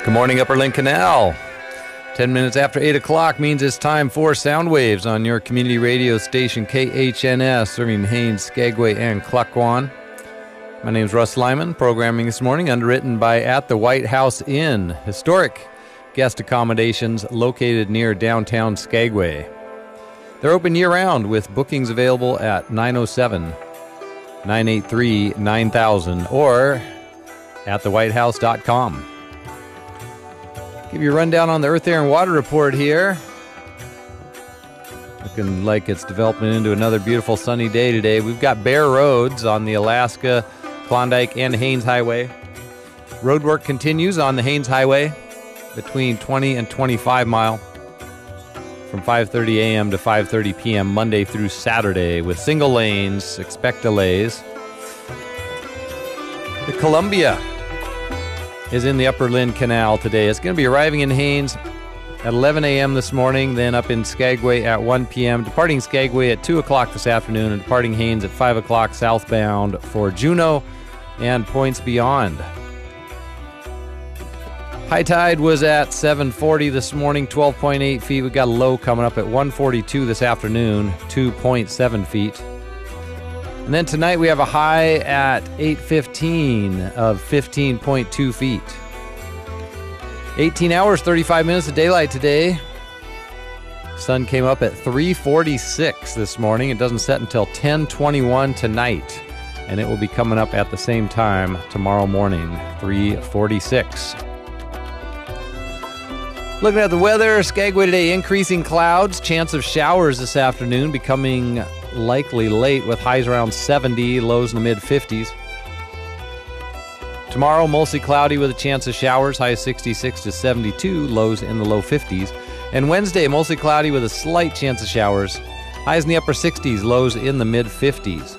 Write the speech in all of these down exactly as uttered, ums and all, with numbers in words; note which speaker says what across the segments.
Speaker 1: Good morning, Upper Link Canal. Ten minutes after eight o'clock means it's time for Sound Waves on your community radio station K H N S, serving Haines, Skagway, and Klukwan. My name is Russ Lyman, programming this morning, underwritten by At the White House Inn, historic guest accommodations located near downtown Skagway. They're open year-round with bookings available at nine oh seven, nine eight three, nine thousand or at the white house dot com. Give you a rundown on the Earth, Air, and Water report here. Looking like it's developing into another beautiful sunny day today. We've got bare roads on the Alaska, Klondike, and Haines Highway. Road work continues on the Haines Highway between twenty and twenty-five mile from five thirty a.m. to five thirty p.m. Monday through Saturday with single lanes. Expect delays. The Columbia is in the Upper Lynn Canal today. It's going to be arriving in Haines at eleven a.m. this morning, then up in Skagway at one p.m., departing Skagway at two o'clock this afternoon, and departing Haines at five o'clock southbound for Juneau and points beyond. High tide was at seven forty this morning, twelve point eight feet. We got a low coming up at one forty-two this afternoon, two point seven feet. And then tonight we have a high at eight fifteen of fifteen point two feet. eighteen hours, thirty-five minutes of daylight today. Sun came up at three forty-six this morning. It doesn't set until ten twenty-one tonight. And it will be coming up at the same time tomorrow morning, three forty-six. Looking at the weather, Skagway today, increasing clouds, chance of showers this afternoon, becoming likely late with highs around seventy, lows in the mid fifties. Tomorrow, mostly cloudy with a chance of showers, highs sixty-six to seventy-two, lows in the low fifties. And Wednesday, mostly cloudy with a slight chance of showers, highs in the upper sixties, lows in the mid fifties.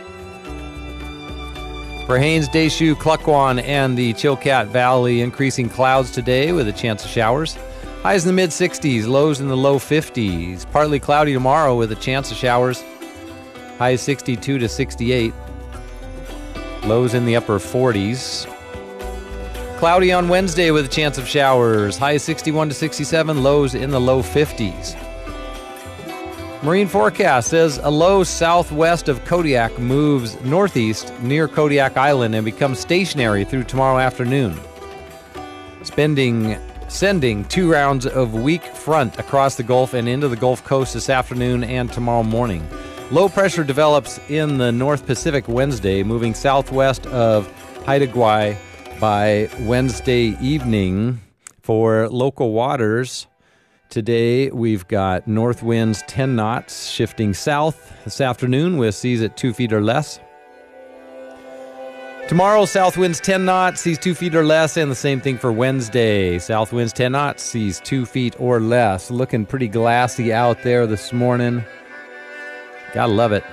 Speaker 1: For Haines, Deschutes, Klukwan, and the Chilkat Valley, increasing clouds today with a chance of showers. Highs in the mid sixties, lows in the low fifties. Partly cloudy tomorrow with a chance of showers. Highs sixty-two to sixty-eight. Lows in the upper forties. Cloudy on Wednesday with a chance of showers. Highs sixty-one to sixty-seven, lows in the low fifties. Marine forecast says a low southwest of Kodiak moves northeast near Kodiak Island and becomes stationary through tomorrow afternoon. Spending, sending two rounds of weak front across the Gulf and into the Gulf Coast this afternoon and tomorrow morning. Low pressure develops in the North Pacific Wednesday, moving southwest of Haida Gwaii by Wednesday evening. For local waters, today we've got north winds ten knots, shifting south this afternoon with seas at two feet or less. Tomorrow, south winds ten knots, seas two feet or less, and the same thing for Wednesday. South winds ten knots, seas two feet or less. Looking pretty glassy out there this morning. Gotta love it.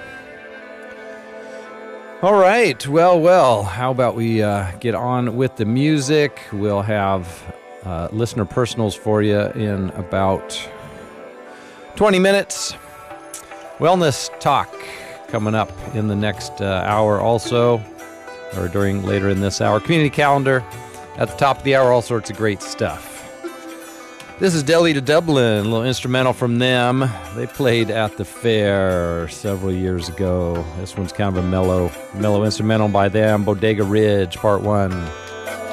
Speaker 1: All right, well, well, how about we uh, get on with the music? We'll have uh, listener personals for you in about twenty minutes. Wellness talk coming up in the next uh, hour also, or during later in this hour. Community calendar at the top of the hour, all sorts of great stuff. This is Delhi to Dublin, a little instrumental from them. They played at the fair several years ago. This one's kind of a mellow, mellow instrumental by them. Bodega Ridge, part one.